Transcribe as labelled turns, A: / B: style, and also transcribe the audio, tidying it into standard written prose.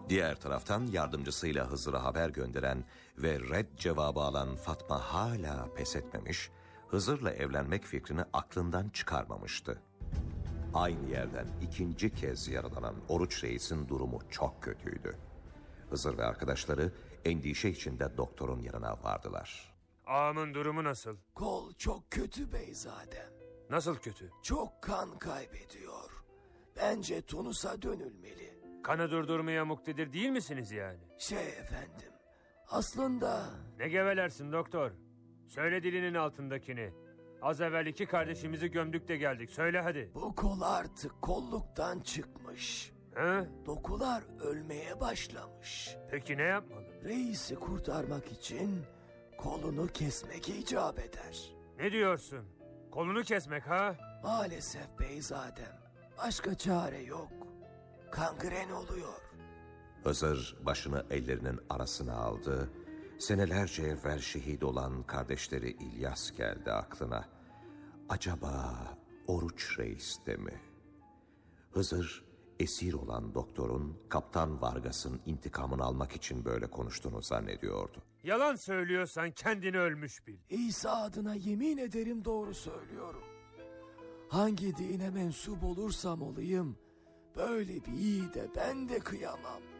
A: Diğer taraftan yardımcısıyla Hızır'a haber gönderen ve red cevabı alan Fatma hala pes etmemiş, Hızır'la evlenmek fikrini aklından çıkarmamıştı. Aynı yerden ikinci kez yaralanan Oruç Reis'in durumu çok kötüydü. Hızır ve arkadaşları endişe içinde doktorun yanına vardılar.
B: Ağamın durumu nasıl?
C: Kol çok kötü beyzadem.
B: Nasıl kötü?
C: Çok kan kaybediyor. Bence Tunus'a dönülmeli.
B: Kanı durdurmaya muktedir değil misiniz yani?
C: Efendim, aslında...
B: Ne gevelersin doktor? Söyle dilinin altındakini. Az evvel 2 kardeşimizi gömdük de geldik. Söyle hadi.
C: Bu kol artık kolluktan çıkmış.
B: He?
C: Dokular ölmeye başlamış.
B: Peki ne yapmalı?
C: Reisi kurtarmak için kolunu kesmek icap eder.
B: Ne diyorsun? Kolunu kesmek ha?
C: Maalesef beyzadem. Başka çare yok. Kangren oluyor.
A: Hızır başını ellerinin arasına aldı. Senelerce evvel şehit olan kardeşleri İlyas geldi aklına. Acaba Oruç Reis de mi? Hızır esir olan doktorun Kaptan Vargas'ın intikamını almak için böyle konuştuğunu zannediyordu.
B: Yalan söylüyorsan kendini ölmüş bil.
C: İsa adına yemin ederim doğru söylüyorum. Hangi dine mensup olursam olayım, böyle bir yiğide ben de kıyamam.